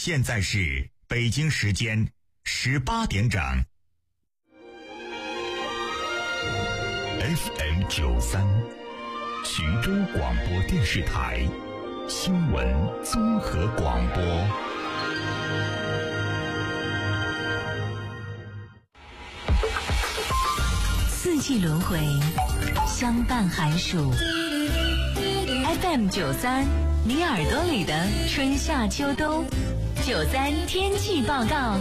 现在是北京时间18点整。FM93，徐州广播电视台新闻综合广播。 四季轮回，相伴寒暑。FM93，你耳朵里的春夏秋冬。93天气报告，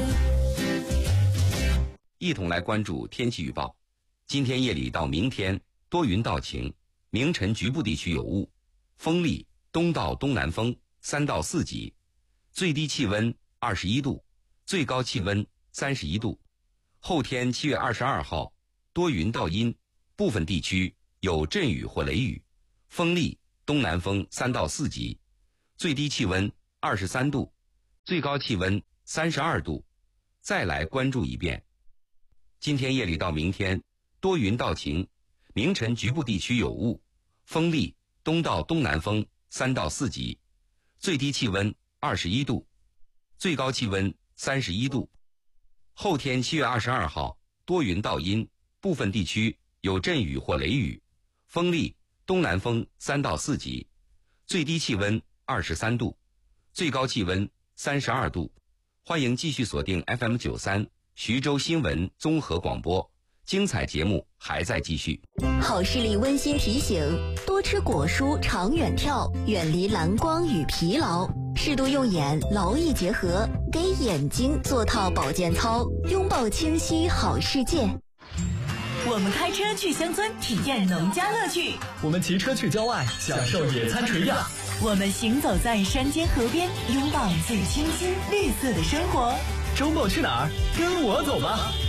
一同来关注天气预报。今天夜里到明天多云到晴，明晨局部地区有雾，风力东到东南风3到4级，最低气温21度，最高气温31度。后天7月22号多云到阴，部分地区有阵雨或雷雨，风力东南风3到4级，最低气温23度，最高气温32度。再来关注一遍。今天夜里到明天多云到晴，明晨局部地区有雾，风力东到东南风3到4级，最低气温21度，最高气温31度。后天7月22号多云到阴，部分地区有阵雨或雷雨，风力东南风3到4级，最低气温23度，最高气温32度。欢迎继续锁定 FM93 徐州新闻综合广播，精彩节目还在继续。 好视力温馨提醒：多吃果蔬，长远跳，远离蓝光与疲劳，适度用眼，劳逸结合，给眼睛做套保健操，拥抱清晰好世界。我们开车去乡村体验农家乐趣， 我们骑车去郊外享受野餐垂钓， 我们行走在山间河边，拥抱最清新绿色的生活。 周末去哪儿？跟我走吧。